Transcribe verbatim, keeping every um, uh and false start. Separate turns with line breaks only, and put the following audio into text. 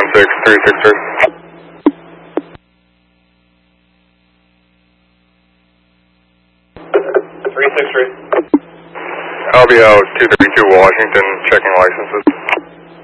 six three six three.
three six three.
I'll be out two thirty-two Washington checking licenses.